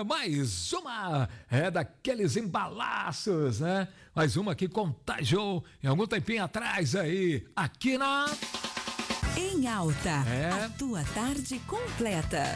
mais uma daqueles embalaços, né? Mais uma que contagiou em algum tempinho atrás aí, aqui na... Em Alta, a tua tarde completa.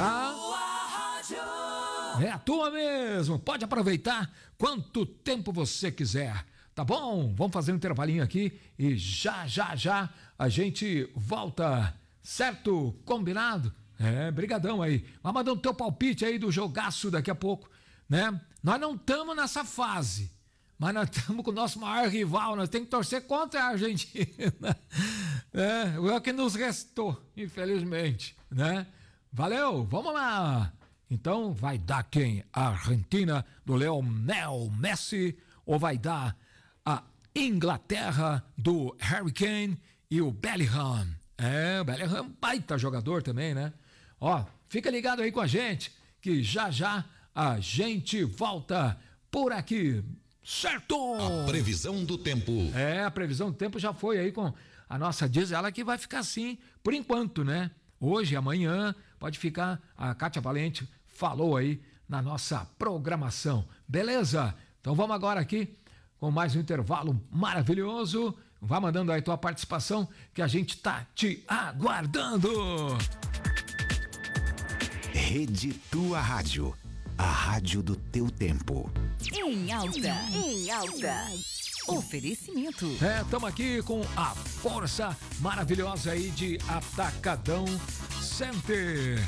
É a tua mesmo, pode aproveitar quanto tempo você quiser, tá bom? Vamos fazer um intervalinho aqui e já a gente volta, certo? Combinado? Brigadão aí. Vai mandando teu palpite aí do jogaço daqui a pouco, né? Nós não estamos nessa fase, mas nós estamos com o nosso maior rival, nós temos que torcer contra a Argentina. É o que nos restou, infelizmente, né? Valeu, vamos lá. Então vai dar quem? A Argentina do Lionel Messi ou vai dar a Inglaterra do Harry Kane e o Bellingham? O Bellingham é um baita jogador também, né? Ó, fica ligado aí com a gente, que já a gente volta por aqui, certo? A previsão do tempo. A previsão do tempo já foi aí com a nossa, diz ela que vai ficar assim por enquanto, né? Hoje, amanhã, pode ficar, a Kátia Valente falou aí na nossa programação, beleza? Então vamos agora aqui com mais um intervalo maravilhoso. Vai mandando aí tua participação que a gente tá te aguardando. Rede Tua Rádio, a rádio do teu tempo. Em Alta. Oferecimento. Estamos aqui com a força maravilhosa aí de Atacadão Center.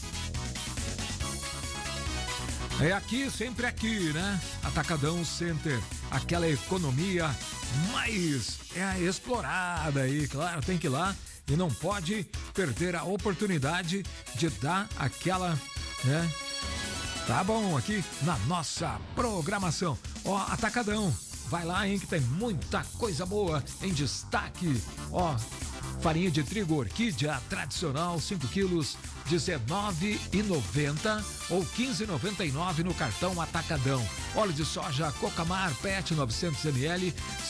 Aqui, sempre aqui, né? Atacadão Center, aquela economia mais explorada aí, claro, tem que ir lá e não pode perder a oportunidade de dar aquela, né? Tá bom, aqui na nossa programação. Ó, Atacadão, vai lá, hein, que tem muita coisa boa em destaque. Ó, farinha de trigo Orquídea tradicional, 5 quilos, R$19,90 ou R$15,99 no cartão Atacadão. Óleo de soja Cocamar PET 900 ml,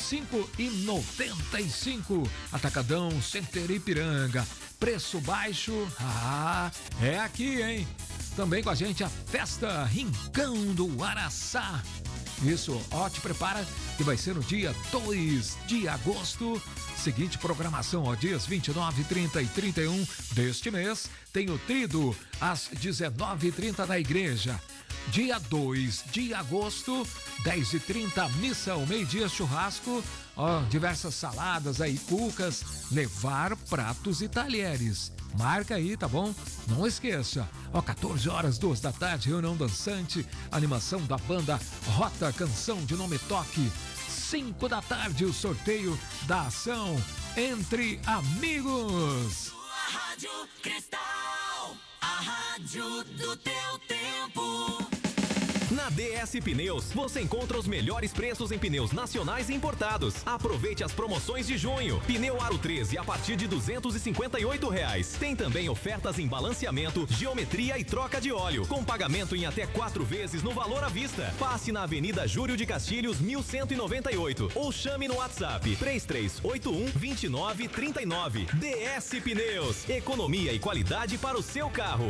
R$5,95. Atacadão Center Ipiranga. Preço baixo, é aqui, hein? Também com a gente a festa Rincão do Araçá. Isso, ó, te prepara que vai ser no dia 2 de agosto. Seguinte programação, ó, dias 29, 30 e 31 deste mês, tem o Trido às 19h30 na igreja. Dia 2 de agosto, 10h30, missa ao meio-dia, churrasco, ó, diversas saladas aí, cucas, levar pratos e talheres. Marca aí, tá bom? Não esqueça. Ó, 14 horas, 2 da tarde, reunião dançante, animação da banda Rota Canção de Nome Toque. 5 da tarde, o sorteio da ação Entre Amigos. Sua Rádio Cristal, a rádio do teu tempo. Na DS Pneus, você encontra os melhores preços em pneus nacionais e importados. Aproveite as promoções de junho. Pneu Aro 13 a partir de R$258. Tem também ofertas em balanceamento, geometria e troca de óleo, com pagamento em até 4 vezes no valor à vista. Passe na Avenida Júlio de Castilhos, 1198 ou chame no WhatsApp 3381-2939. DS Pneus, economia e qualidade para o seu carro.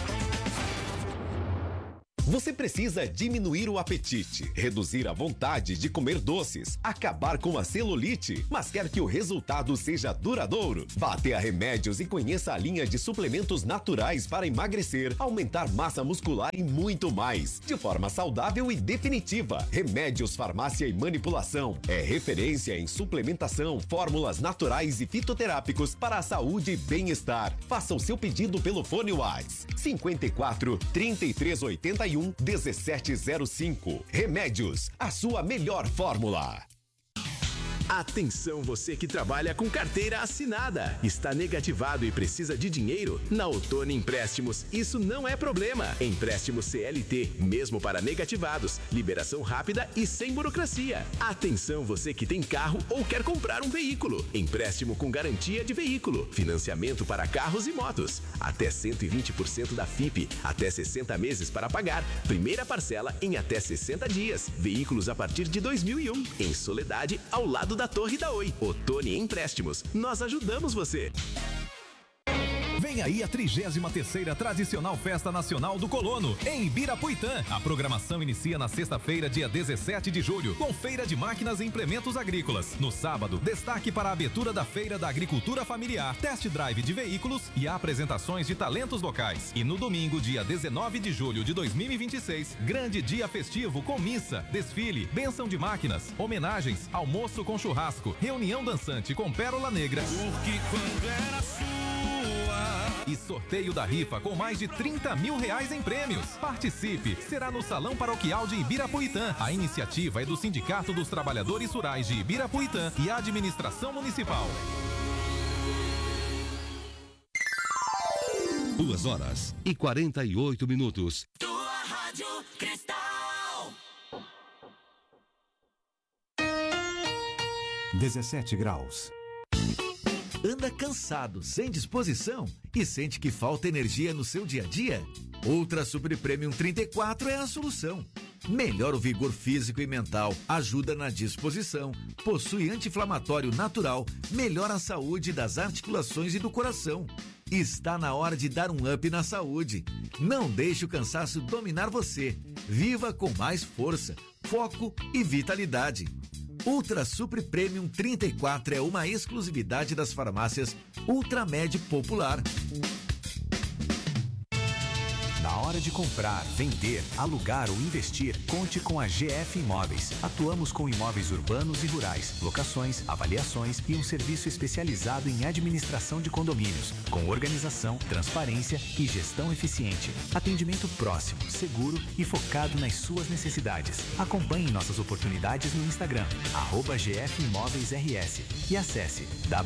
Você precisa diminuir o apetite, reduzir a vontade de comer doces, acabar com a celulite, mas quer que o resultado seja duradouro? Vá até a Remédios e conheça a linha de suplementos naturais para emagrecer, aumentar massa muscular e muito mais, de forma saudável e definitiva. Remédios Farmácia e Manipulação é referência em suplementação, fórmulas naturais e fitoterápicos para a saúde e bem-estar. Faça o seu pedido pelo fone WhatsApp 54 33 81 1705. Remédios, a sua melhor fórmula. Atenção, você que trabalha com carteira assinada. Está negativado e precisa de dinheiro? Na Ottoni Empréstimos, isso não é problema. Empréstimo CLT, mesmo para negativados. Liberação rápida e sem burocracia. Atenção, você que tem carro ou quer comprar um veículo. Empréstimo com garantia de veículo. Financiamento para carros e motos. Até 120% da FIP. Até 60 meses para pagar. Primeira parcela em até 60 dias. Veículos a partir de 2001. Em Soledade, ao lado da Torre da Oi. Ottoni Empréstimos. Nós ajudamos você. Vem aí a 33ª tradicional Festa Nacional do Colono, em Ibirapuitã. A programação inicia na sexta-feira, dia 17 de julho, com feira de máquinas e implementos agrícolas. No sábado, destaque para a abertura da Feira da Agricultura Familiar, test drive de veículos e apresentações de talentos locais. E no domingo, dia 19 de julho de 2026, grande dia festivo com missa, desfile, bênção de máquinas, homenagens, almoço com churrasco, reunião dançante com Pérola Negra. Porque quando era sua. E sorteio da rifa com mais de 30 mil reais em prêmios. Participe! Será no Salão Paroquial de Ibirapuitã. A iniciativa é do Sindicato dos Trabalhadores Rurais de Ibirapuitã e a Administração Municipal. 2h48. Tua Rádio Cristal. 17 graus. Anda cansado, sem disposição e sente que falta energia no seu dia a dia? Ultra Super Premium 34 é a solução. Melhora o vigor físico e mental, ajuda na disposição, possui anti-inflamatório natural, melhora a saúde das articulações e do coração. Está na hora de dar um up na saúde. Não deixe o cansaço dominar você. Viva com mais força, foco e vitalidade. Ultra Super Premium 34 é uma exclusividade das farmácias Ultramed Popular. Na hora de comprar, vender, alugar ou investir, conte com a GF Imóveis. Atuamos com imóveis urbanos e rurais, locações, avaliações e um serviço especializado em administração de condomínios, com organização, transparência e gestão eficiente. Atendimento próximo, seguro e focado nas suas necessidades. Acompanhe nossas oportunidades no Instagram, @GF Imóveis RS, e acesse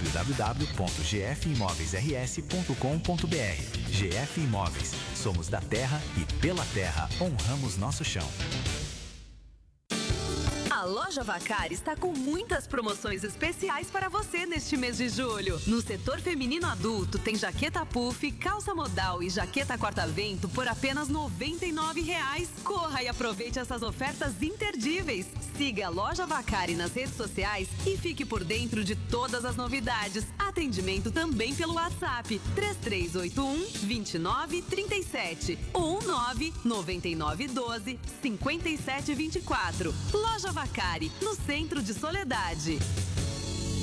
www.gfimoveisrs.com.br. GF Imóveis. Somos da terra e pela terra honramos nosso chão. A Loja Vacari está com muitas promoções especiais para você neste mês de julho. No setor feminino adulto tem jaqueta puff, calça modal e jaqueta corta-vento por apenas R$ 99,00. Corra e aproveite essas ofertas imperdíveis. Siga a Loja Vacari nas redes sociais e fique por dentro de todas as novidades. Atendimento também pelo WhatsApp 3381-2937 ou 99912-5724. Loja Vacari, no centro de Soledade.